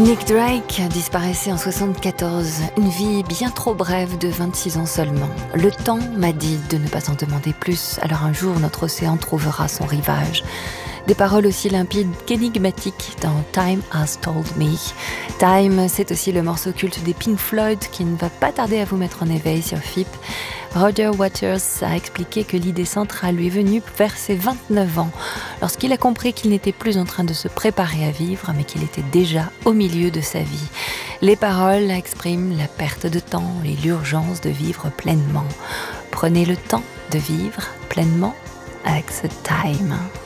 Nick Drake disparaissait en 74, une vie bien trop brève de 26 ans seulement. Le temps m'a dit de ne pas en demander plus, alors un jour notre océan trouvera son rivage. Des paroles aussi limpides qu'énigmatiques dans Time Has Told Me. Time, c'est aussi le morceau culte des Pink Floyd qui ne va pas tarder à vous mettre en éveil sur FIP. Roger Waters a expliqué que l'idée centrale lui est venue vers ses 29 ans, lorsqu'il a compris qu'il n'était plus en train de se préparer à vivre, mais qu'il était déjà au milieu de sa vie. Les paroles expriment la perte de temps et l'urgence de vivre pleinement. Prenez le temps de vivre pleinement avec ce Time.